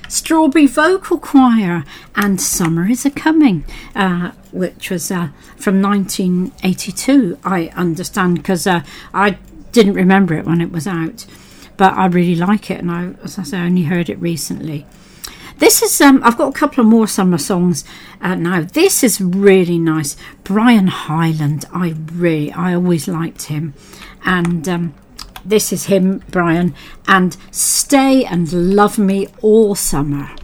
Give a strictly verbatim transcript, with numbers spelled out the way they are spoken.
Strawberry Vocal Choir and Summer Is A-Coming, uh, which was uh, from nineteen eighty-two, I understand, because uh, I didn't remember it when it was out, but I really like it, and I, as I say, I only heard it recently. This is, um, I've got a couple of more summer songs uh, now. This is really nice. Brian Hyland, I really, I always liked him, and um, this is him, Brian, and Stay and Love Me All Summer.